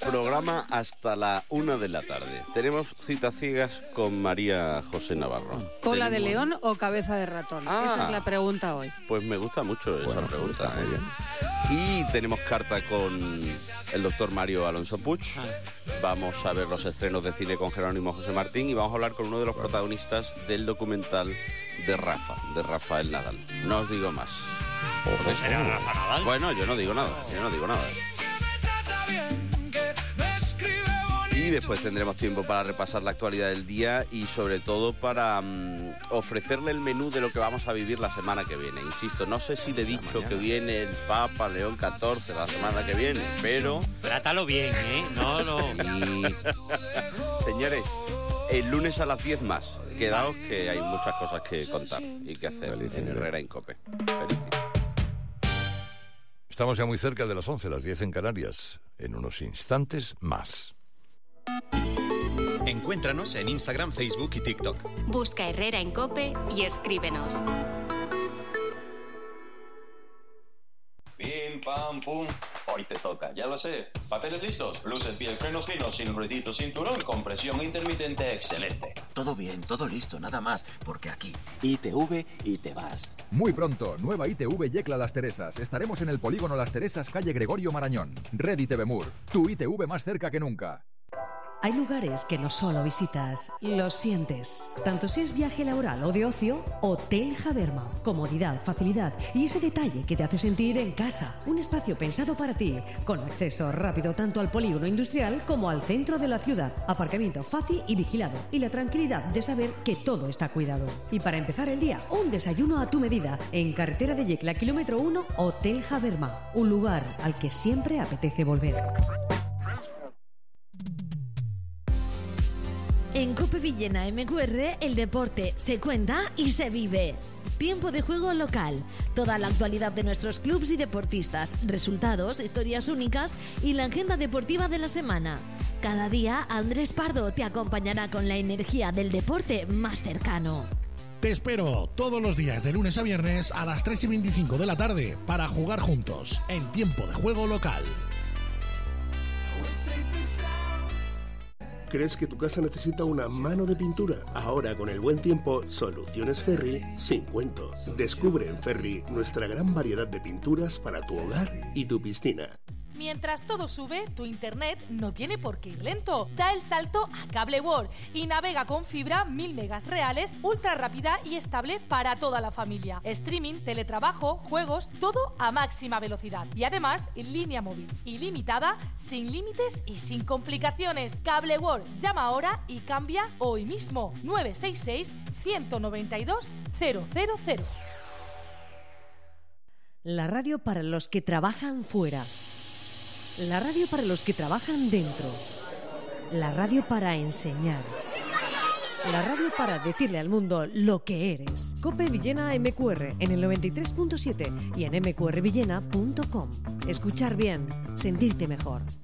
Programa hasta la 1 de la tarde. Tenemos citas ciegas con María José Navarro. ¿Cola de león o cabeza de ratón? Esa es la pregunta hoy. Pues me gusta mucho esa pregunta. Y tenemos carta con el doctor Mario Alonso Puig. Vamos a ver los estrenos de cine con Jerónimo José Martín y vamos a hablar con uno de los protagonistas del documental de Rafael Nadal. No os digo más. ¿Será Rafa Nadal? Bueno, yo no digo nada. Y después tendremos tiempo para repasar la actualidad del día y sobre todo para ofrecerle el menú de lo que vamos a vivir la semana que viene. Insisto, no sé si le he dicho que viene el Papa León XIV la semana que viene, pero... Trátalo bien, ¿eh? No. Señores, el lunes a las 10 más. Quedaos que hay muchas cosas que contar y que hacer en Herrera en COPE. Feliz. Estamos ya muy cerca de las 11, las 10 en Canarias. En unos instantes más. Encuéntranos en Instagram, Facebook y TikTok. Busca Herrera en COPE y escríbenos. Pim, pam, pum. Hoy te toca, ya lo sé. Papeles listos, luces, piel, frenos finos, sin ruidito, cinturón, compresión intermitente, excelente. Todo bien, todo listo, nada más. Porque aquí, ITV y te vas. Muy pronto, nueva ITV Yecla Las Teresas. Estaremos en el polígono Las Teresas, calle Gregorio Marañón. Red ITV Mur, tu ITV más cerca que nunca. Hay lugares que no solo visitas, los sientes. Tanto si es viaje laboral o de ocio, Hotel Javerma. Comodidad, facilidad y ese detalle que te hace sentir en casa. Un espacio pensado para ti, con acceso rápido tanto al polígono industrial como al centro de la ciudad. Aparcamiento fácil y vigilado. Y la tranquilidad de saber que todo está cuidado. Y para empezar el día, un desayuno a tu medida. En carretera de Yecla, kilómetro 1, Hotel Javerma. Un lugar al que siempre apetece volver. En COPE Villena MQR, el deporte se cuenta y se vive. Tiempo de juego local. Toda la actualidad de nuestros clubs y deportistas, resultados, historias únicas y la agenda deportiva de la semana. Cada día, Andrés Pardo te acompañará con la energía del deporte más cercano. Te espero todos los días de lunes a viernes a las 3:25 de la tarde para jugar juntos en Tiempo de Juego Local. ¿Crees que tu casa necesita una mano de pintura? Ahora, con el buen tiempo, Soluciones Ferri sin cuento. Descubre en Ferri nuestra gran variedad de pinturas para tu hogar y tu piscina. Mientras todo sube, tu internet no tiene por qué ir lento. Da el salto a Cable World y navega con fibra 1000 megas reales, ultra rápida y estable para toda la familia. Streaming, teletrabajo, juegos, todo a máxima velocidad. Y además, línea móvil ilimitada, sin límites y sin complicaciones. Cable World, llama ahora y cambia hoy mismo. 966 192 000. La radio para los que trabajan fuera. La radio para los que trabajan dentro. La radio para enseñar. La radio para decirle al mundo lo que eres. COPE Villena MQR en el 93.7 y en mqrvillena.com. Escuchar bien, sentirte mejor.